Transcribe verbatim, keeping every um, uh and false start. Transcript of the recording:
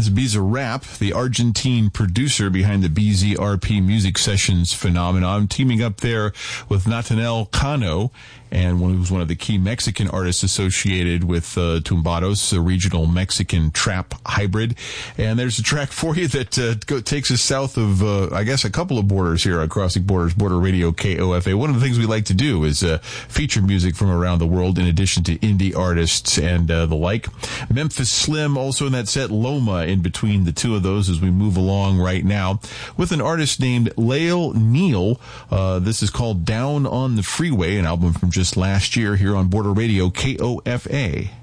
This is Bizarrap, the Argentine producer behind the B Z R P Music Sessions phenomenon, teaming up there with Nathaniel Cano, and one who's one of the key Mexican artists associated with uh, Tumbados, a regional Mexican trap hybrid. And there's a track for you that uh, go, takes us south of, uh, I guess, a couple of borders here on Crossing Borders, Border Radio K O F A. One of the things we like to do is uh, feature music from around the world in addition to indie artists and uh, the like. Memphis Slim also in that set, Loma in between the two of those as we move along right now with an artist named Lael Neal. Uh, this is called Down on the Freeway, an album from just last year here on Border Radio K O F A.